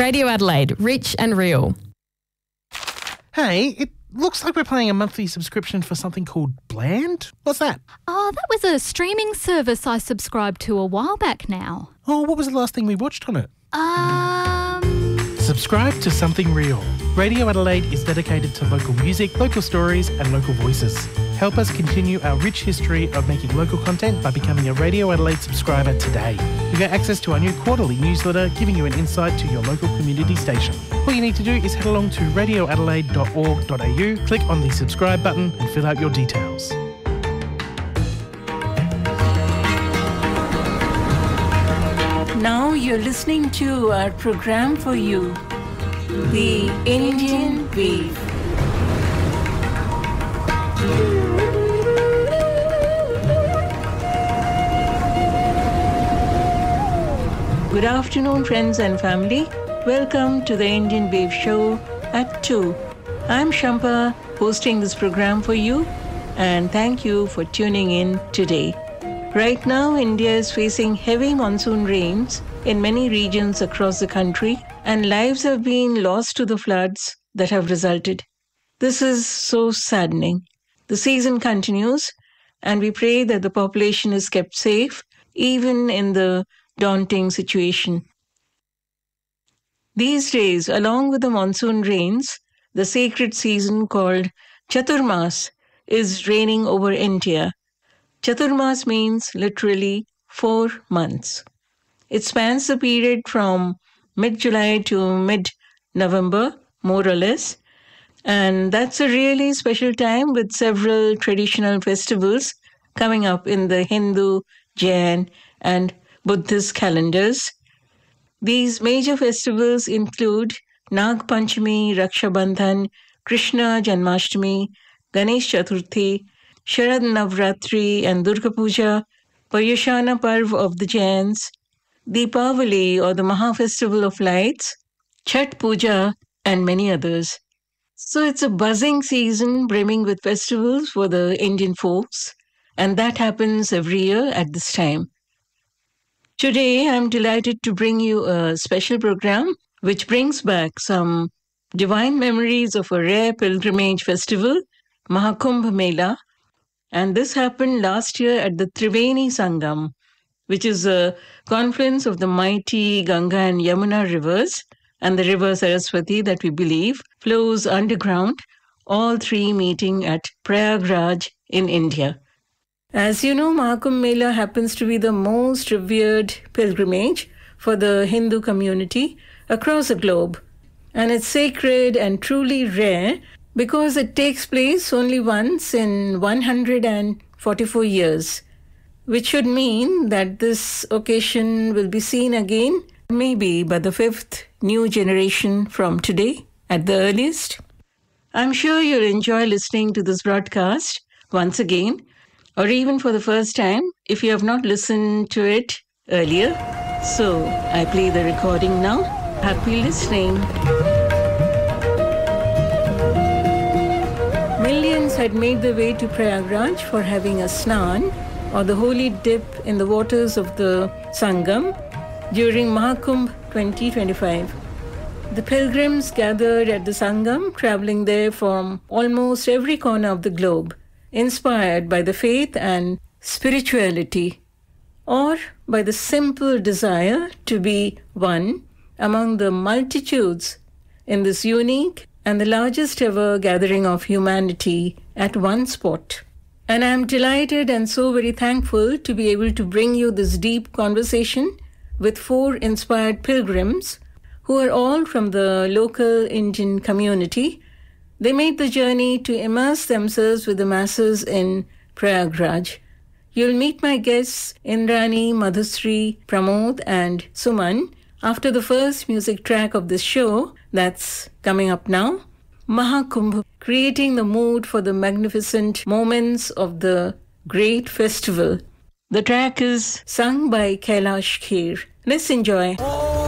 Radio Adelaide, rich and real. Hey, it looks like we're paying a monthly subscription for something called Bland. What's that? Oh, that was a streaming service I subscribed to a while back now. Oh, what was the last thing we watched on it? Subscribe to Something Real. Radio Adelaide is dedicated to local music, local stories and local voices. Help us continue our rich history of making local content by becoming a Radio Adelaide subscriber today. You get access to our new quarterly newsletter giving you an insight to your local community station. All you need to do is head along to radioadelaide.org.au, click on the subscribe button and fill out your details. Now you're listening to our program for you, The Indian Wave. Good afternoon, friends and family. Welcome to the Indian Wave Show at 2. I'm Shampa, hosting this program for you, and thank you for tuning in today. Right now, India is facing heavy monsoon rains in many regions across the country, and lives have been lost to the floods that have resulted. This is so saddening. The season continues, and we pray that the population is kept safe, even in the daunting situation. These days, along with the monsoon rains, the sacred season called Chaturmas is reigning over India. Chaturmas means literally 4 months. It spans the period from mid-July to mid-November, more or less. And that's a really special time with several traditional festivals coming up in the Hindu, Jain, and Buddhist calendars. These major festivals include Nag Panchami, Raksha Bandhan, Krishna Janmashtami, Ganesh Chaturthi, Sharad Navratri and Durga Puja, Paryushana Parv of the Jains, Deepavali or the Maha Festival of Lights, Chhat Puja, and many others. So it's a buzzing season brimming with festivals for the Indian folks, and that happens every year at this time. Today, I'm delighted to bring you a special program which brings back some divine memories of a rare pilgrimage festival, Mahakumbh Mela. And this happened last year at the Triveni Sangam, which is a confluence of the mighty Ganga and Yamuna rivers, and the river Saraswati that we believe flows underground, all three meeting at Prayagraj in India. As you know, Mahakumbh Mela happens to be the most revered pilgrimage for the Hindu community across the globe. And it's sacred and truly rare because it takes place only once in 144 years, which should mean that this occasion will be seen again maybe by the 5th new generation from today at the earliest. I'm sure you'll enjoy listening to this broadcast once again, or even for the first time if you have not listened to it earlier. So I play the recording now. Happy listening. Millions had made their way to Prayagraj for having a snan, or the holy dip in the waters of the Sangam, during Mahakumbh 2025. The pilgrims gathered at the Sangam, traveling there from almost every corner of the globe, inspired by the faith and spirituality, or by the simple desire to be one among the multitudes in this unique and the largest ever gathering of humanity at one spot. And I am delighted and so very thankful to be able to bring you this deep conversation with 4 inspired pilgrims who are all from the local Indian community. They made the journey to immerse themselves with the masses in Prayagraj. You'll meet my guests Indrani, Madhusri, Pramod and Suman after the first music track of this show that's coming up now, Mahakumbh, creating the mood for the magnificent moments of the great festival. The track is sung by Kailash Kher. Let's enjoy.